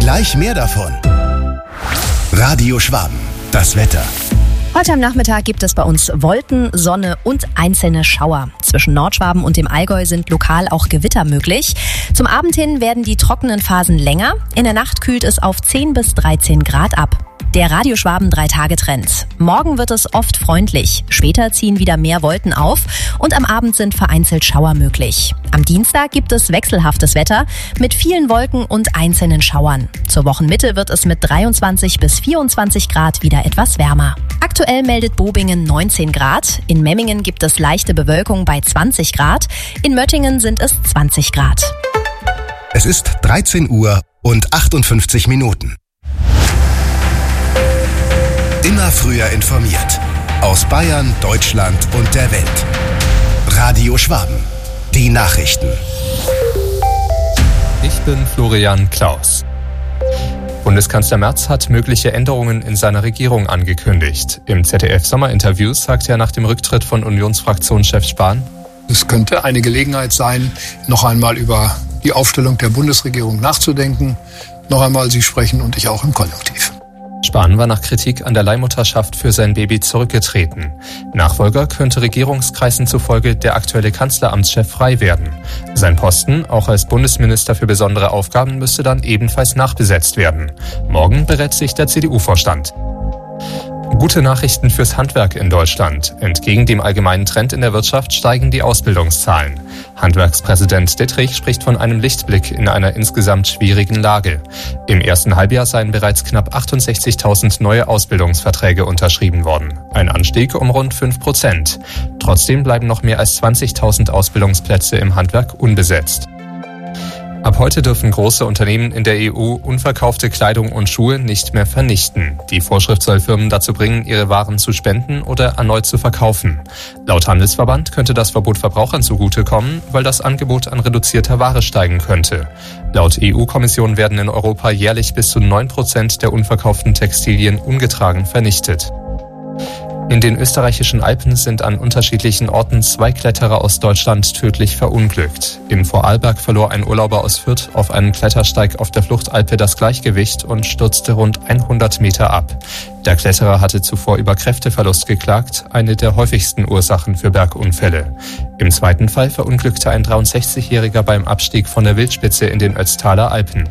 Gleich mehr davon. Radio Schwaben, das Wetter. Heute am Nachmittag gibt es bei uns Wolken, Sonne und einzelne Schauer. Zwischen Nordschwaben und dem Allgäu sind lokal auch Gewitter möglich. Zum Abend hin werden die trockenen Phasen länger. In der Nacht kühlt es auf 10 bis 13 Grad ab. Der Radio Schwaben 3-Tage-Trend. Morgen wird es oft freundlich. Später ziehen wieder mehr Wolken auf und am Abend sind vereinzelt Schauer möglich. Am Dienstag gibt es wechselhaftes Wetter mit vielen Wolken und einzelnen Schauern. Zur Wochenmitte wird es mit 23 bis 24 Grad wieder etwas wärmer. Aktuell meldet Bobingen 19 Grad. In Memmingen gibt es leichte Bewölkung bei 20 Grad. In Möttingen sind es 20 Grad. Es ist 13 Uhr und 58 Minuten. Immer früher informiert. Aus Bayern, Deutschland und der Welt. Radio Schwaben. Die Nachrichten. Ich bin Florian Klaus. Bundeskanzler Merz hat mögliche Änderungen in seiner Regierung angekündigt. Im ZDF-Sommerinterview sagte er nach dem Rücktritt von Unionsfraktionschef Spahn: Es könnte eine Gelegenheit sein, noch einmal über die Aufstellung der Bundesregierung nachzudenken. Noch einmal Sie sprechen und ich auch im Konjunktiv. Spahn war nach Kritik an der Leihmutterschaft für sein Baby zurückgetreten. Nachfolger könnte Regierungskreisen zufolge der aktuelle Kanzleramtschef frei werden. Sein Posten, auch als Bundesminister für besondere Aufgaben, müsste dann ebenfalls nachbesetzt werden. Morgen berät sich der CDU-Vorstand. Gute Nachrichten fürs Handwerk in Deutschland. Entgegen dem allgemeinen Trend in der Wirtschaft steigen die Ausbildungszahlen. Handwerkspräsident Dittrich spricht von einem Lichtblick in einer insgesamt schwierigen Lage. Im ersten Halbjahr seien bereits knapp 68.000 neue Ausbildungsverträge unterschrieben worden. Ein Anstieg um rund 5%. Trotzdem bleiben noch mehr als 20.000 Ausbildungsplätze im Handwerk unbesetzt. Ab heute dürfen große Unternehmen in der EU unverkaufte Kleidung und Schuhe nicht mehr vernichten. Die Vorschrift soll Firmen dazu bringen, ihre Waren zu spenden oder erneut zu verkaufen. Laut Handelsverband könnte das Verbot Verbrauchern zugutekommen, weil das Angebot an reduzierter Ware steigen könnte. Laut EU-Kommission werden in Europa jährlich bis zu 9% der unverkauften Textilien ungetragen vernichtet. In den österreichischen Alpen sind an unterschiedlichen Orten 2 Kletterer aus Deutschland tödlich verunglückt. In Vorarlberg verlor ein Urlauber aus Fürth auf einem Klettersteig auf der Fluchtalpe das Gleichgewicht und stürzte rund 100 Meter ab. Der Kletterer hatte zuvor über Kräfteverlust geklagt, eine der häufigsten Ursachen für Bergunfälle. Im zweiten Fall verunglückte ein 63-Jähriger beim Abstieg von der Wildspitze in den Ötztaler Alpen.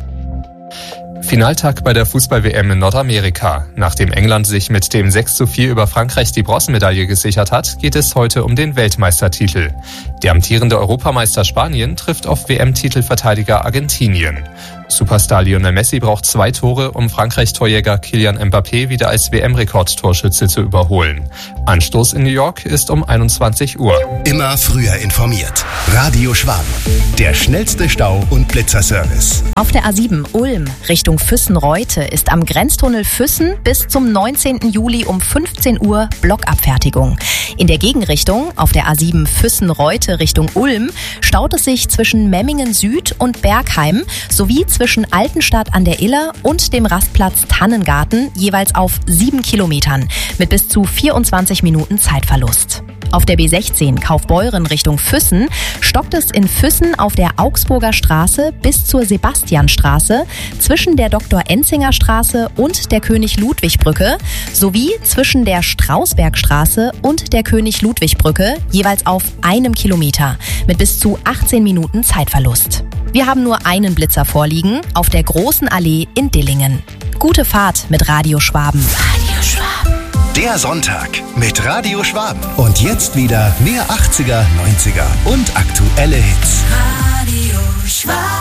Finaltag bei der Fußball-WM in Nordamerika. Nachdem England sich mit dem 6:4 über Frankreich die Bronzemedaille gesichert hat, geht es heute um den Weltmeistertitel. Der amtierende Europameister Spanien trifft auf WM-Titelverteidiger Argentinien. Superstar Lionel Messi braucht 2 Tore, um Frankreich-Torjäger Kylian Mbappé wieder als WM-Rekordtorschütze zu überholen. Anstoß in New York ist um 21 Uhr. Immer früher informiert. Radio Schwaben. Der schnellste Stau- und Blitzerservice. Auf der A7 Ulm Richtung Füssen-Reute ist am Grenztunnel Füssen bis zum 19. Juli um 15 Uhr Blockabfertigung. In der Gegenrichtung auf der A7 Füssen-Reute Richtung Ulm staut es sich zwischen Memmingen Süd und Bergheim sowie zwischen Altenstadt an der Iller und dem Rastplatz Tannengarten jeweils auf 7 Kilometern mit bis zu 24 Minuten Zeitverlust. Auf der B16 Kaufbeuren Richtung Füssen stockt es in Füssen auf der Augsburger Straße bis zur Sebastianstraße, zwischen der Dr.Enzinger-Straße und der König-Ludwig-Brücke sowie zwischen der Strausbergstraße und der König-Ludwig-Brücke jeweils auf 1 Kilometer mit bis zu 18 Minuten Zeitverlust. Wir haben nur einen Blitzer vorliegen auf der Großen Allee in Dillingen. Gute Fahrt mit Radio Schwaben. Radio Schwaben. Der Sonntag mit Radio Schwaben. Und jetzt wieder mehr 80er, 90er und aktuelle Hits. Radio Schwaben.